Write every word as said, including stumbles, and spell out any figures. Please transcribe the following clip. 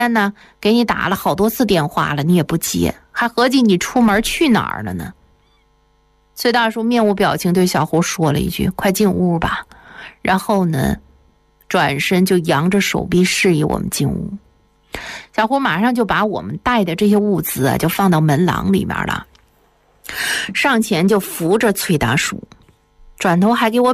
天呢，给你打了好多次电话了，你也不接，还合计你出门去哪儿了呢？崔大叔面无表情对小胡说了一句：“快进屋吧。”然后呢，转身就扬着手臂示意我们进屋。小胡马上就把我们带的这些物资啊，就放到门廊里面了，上前就扶着崔大叔，转头还给我